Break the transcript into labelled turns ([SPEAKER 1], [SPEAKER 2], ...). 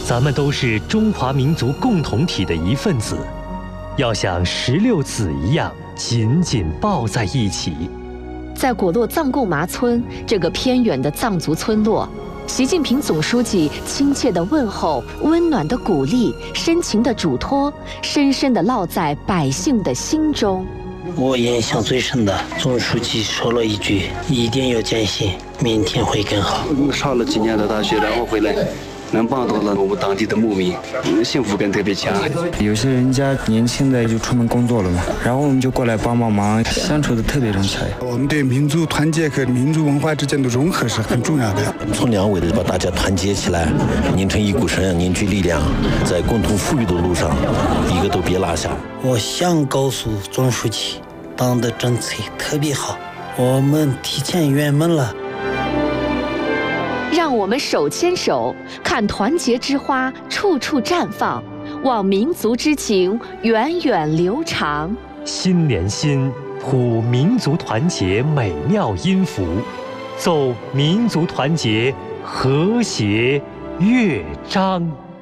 [SPEAKER 1] 咱们都是中华民族共同体的一份子，要像16子一样紧紧抱在一起。
[SPEAKER 2] 在果洛藏贡麻村这个偏远的藏族村落，习近平总书记亲切的问候、温暖的鼓励、深情的嘱托，深深地烙在百姓的心中。
[SPEAKER 3] 我印象最深的，总书记说了一句：“一定要坚信，明天会更好。”
[SPEAKER 4] 上了几年的大学，然后回来，能帮到了我们当地的牧民，幸福感特别强。
[SPEAKER 5] 有些人家年轻的就出门工作了嘛，然后我们就过来帮忙，相处的特别融洽。
[SPEAKER 6] 我们对民族团结和民族文化之间的融合是很重要的。
[SPEAKER 7] 从两位的把大家团结起来，拧成一股绳，凝聚力量，在共同富裕的路上，一个都别落下。
[SPEAKER 3] 我想告诉总书记，党的政策特别好，我们提前圆满了。
[SPEAKER 2] 让我们手牵手，看团结之花处处绽放，望民族之情源远流长。
[SPEAKER 1] 心连心，谱民族团结美妙音符，奏民族团结和谐乐章。